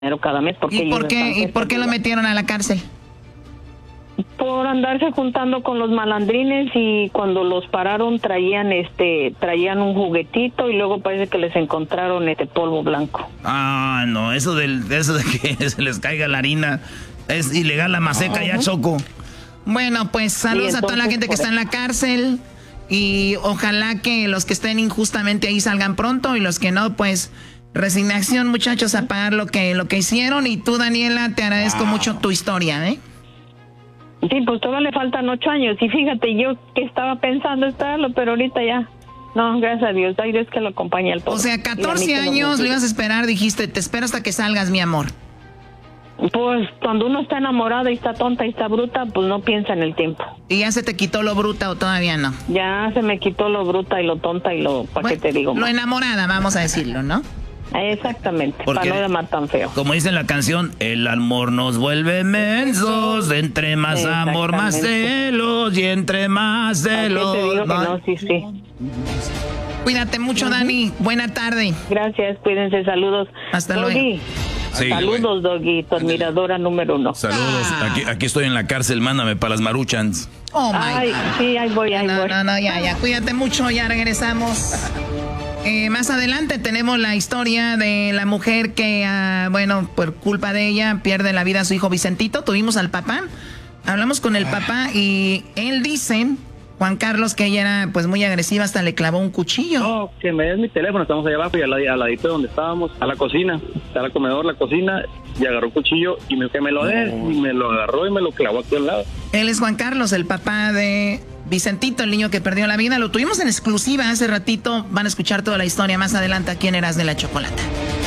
cada mes. Porque ¿Y por qué lo metieron a la cárcel? Por andarse juntando con los malandrines, y cuando los pararon traían un juguetito, y luego parece que les encontraron polvo blanco. Ah, no, eso de que se les caiga la harina es ilegal, la maseca ya, Choco. Bueno, pues saludos a toda la gente que está en la cárcel, y ojalá que los que estén injustamente ahí salgan pronto, y los que no, pues resignación, muchachos, a pagar lo que hicieron. Y tú, Daniela, te agradezco mucho tu historia, ¿eh? Sí, pues todavía le faltan 8 años. Y fíjate, yo que estaba pensando estarlo, pero ahorita ya. No, gracias a Dios. Ay, Dios que lo acompañe al pobre. O sea, 14 años lo ibas a esperar, dijiste, te espero hasta que salgas, mi amor. Pues cuando uno está enamorada y está tonta y está bruta, pues no piensa en el tiempo. ¿Y ya se te quitó lo bruta o todavía no? Ya se me quitó lo bruta y lo tonta y lo... ¿Para qué te digo? Lo enamorada, vamos a decirlo, ¿no? Exactamente, para no llamar tan feo. Como dice en la canción, el amor nos vuelve mensos, entre más amor, más celos, y entre más celos... Te digo que no, sí. Cuídate mucho, Dani. Buena tarde. Gracias, cuídense, saludos. Hasta luego. Sí, saludos, Doggy, tu admiradora número 1. Saludos. Aquí estoy en la cárcel, mándame para las Maruchans. Oh, my God. Sí, ahí voy. No, ya. Cuídate mucho, ya regresamos. Más adelante tenemos la historia de la mujer que, por culpa de ella, pierde la vida a su hijo Vicentito. Tuvimos al papá, hablamos con el papá, y él dice, Juan Carlos, que ella era pues muy agresiva, hasta le clavó un cuchillo. No, que me des mi teléfono, estamos allá abajo y al ladito de donde estábamos, a la cocina, está el comedor, la cocina, y agarró un cuchillo y que me lo dé, y me lo agarró y me lo clavó aquí al lado. Él es Juan Carlos, el papá de Vicentito, el niño que perdió la vida. Lo tuvimos en exclusiva hace ratito. Van a escuchar toda la historia más adelante aquí en Eras de la Chocolata.